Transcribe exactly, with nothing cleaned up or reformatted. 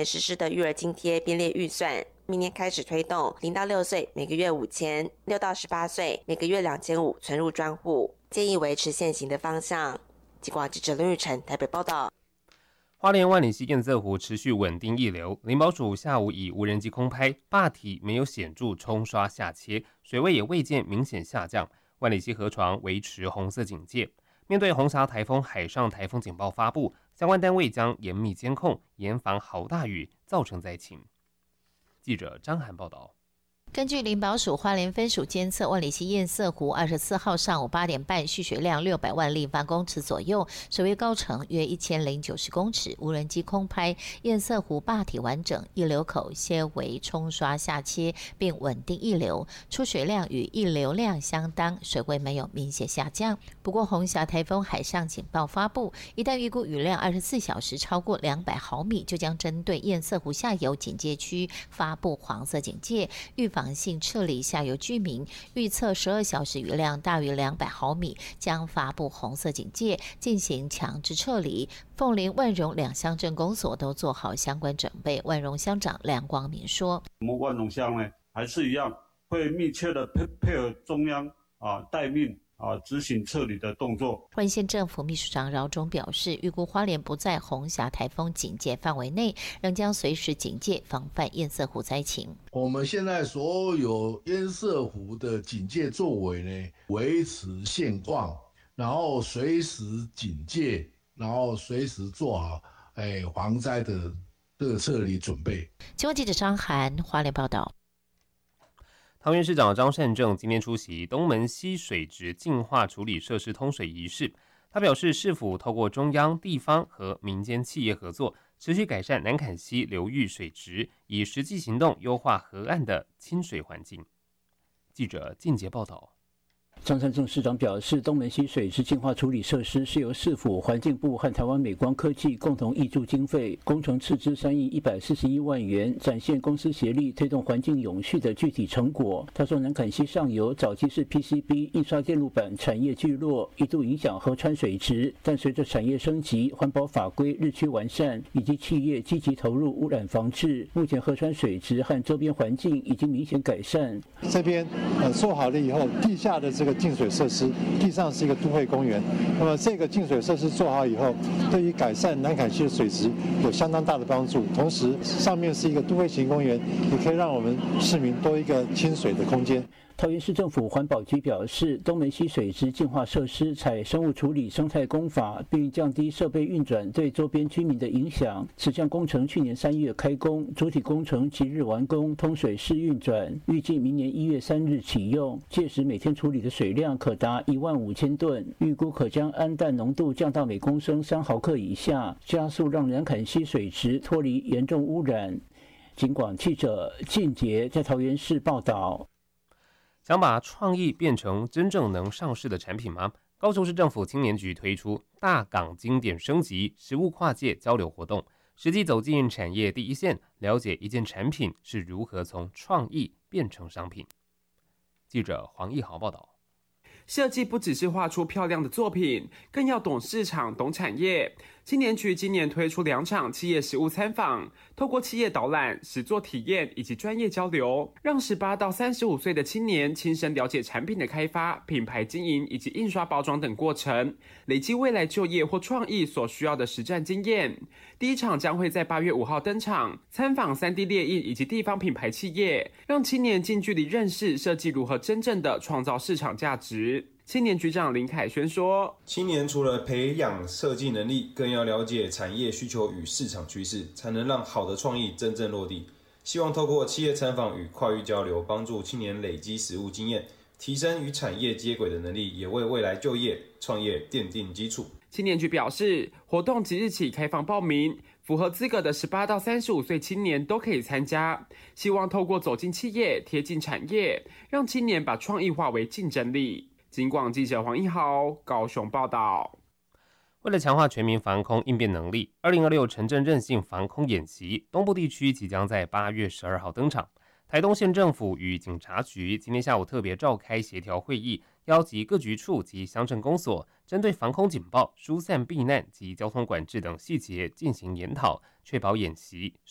年实施的育儿津贴编列预算，明年开始推动，零到六岁每个月五千，六到十八岁每个月两千五存入专户，建议维持现行的方向。警广记者林玉成台北报道。 花莲万里溪堰塞湖持续稳定溢流，林保署下午以无人机空拍，坝体没有显著冲刷下切，水位也未见明显下降，万里溪河床维持红色警戒。面对红霞台风海上台风警报发布，相关单位将严密监控，严防豪大雨造成灾情。记者张涵报道。 根据林保署花莲分署监测，万里溪堰塞湖二十四号上午八点半蓄水量六百万立方公尺左右，水位高程约一千零九十公尺。无人机空拍堰塞湖坝体完整，溢流口些微冲刷下切，并稳定溢流，出水量与溢流量相当，水位没有明显下降。不过红霞台风海上警报发布，一旦预估雨量二十四小时超过两百毫米，就将针对堰塞湖下游警戒区发布黄色警戒，预防性撤离下游居民，预测十二小时雨量大于两百毫米，将发布红色警戒，进行强制撤离。凤林、万荣两乡镇公所都做好相关准备。万荣乡长梁光明说：“ 我们万荣乡呢，还是一样会密切的配配合中央啊待命。”啊，执行撤离的动作。 花莲县政府秘书长饶忠表示，预估花莲不在红霞台风警戒范围内，仍将随时警戒，防范堰塞湖灾情。 我们现在所有堰塞湖的警戒作为呢，维持现况，然后随时警戒，然后随时做好哎防灾的这个撤离准备。 新闻记者张涵花莲报道。 桃园市长张善政今天出席东门溪水质净化处理设施通水仪式。他表示，市府透过中央、地方和民间企业合作，持续改善南崁溪流域水质，以实际行动优化河岸的亲水环境。记者靳杰报道。 张善政市长表示，东门溪水质净化处理设施是由市府环境部和台湾美光科技共同挹注经费，工程斥资三亿一百四十一万元，展现公私协力推动环境永续的具体成果。他说，南崁溪上游早期是 P C B 印刷电路板产业聚落，一度影响河川水质，但随着产业升级、环保法规日趋完善，以及企业积极投入污染防治，目前河川水质和周边环境已经明显改善。 这边呃做好了以后，地下的这个净水设施，地上是一个都会公园。那么这个净水设施做好以后，对于改善南崁溪的水质有相当大的帮助。同时，上面是一个都会型公园，也可以让我们市民多一个亲水的空间。 桃园市政府环保局表示，东门溪水质净化设施采生物处理生态工法，并降低设备运转对周边居民的影响。此项工程去年三月开工，主体工程即日完工，通水试运转，预计明年一月三日启用。届时每天处理的水量可达一万五千吨，预估可将氨氮浓度降到每公升三毫克以下，加速让南崁溪水质脱离严重污染。警广记者靳杰在桃园市报道。 想把创意变成真正能上市的产品吗？高雄市政府青年局推出大港经典升级实务跨界交流活动，实际走进产业第一线，了解一件产品是如何从创意变成商品。记者黄义豪报道。 设计不只是画出漂亮的作品，更要懂市场、懂产业。青年局今年推出两场企业实务参访，透过企业导览、实作体验以及专业交流，让十八到三十五岁的青年亲身了解产品的开发、品牌经营以及印刷包装等过程，累积未来就业或创意所需要的实战经验。第一场将会在八月五号登场，参访 三 D 列印以及地方品牌企业，让青年近距离认识设计如何真正的创造市场价值。青年局长林凯轩说， 青年除了培养设计能力，更要了解产业需求与市场趋势，才能让好的创意真正落地。希望透过企业参访与跨域交流，帮助青年累积实务经验，提升与产业接轨的能力，也为未来就业创业奠定基础。 青年局表示，活动即日起开放报名，符合资格的十八到三十五岁青年都可以参加。希望透过走进企业、贴近产业，让青年把创意化为竞争力。警广记者黄一豪高雄报道。 为了强化全民防空应变能力，二零二六城镇韧性防空演习东部地区即将在八月十二号登场。台东县政府与警察局今天下午特别召开协调会议，邀集各局处及乡镇公所，针对防空警报、疏散避难及交通管制等细节进行研讨，确保演习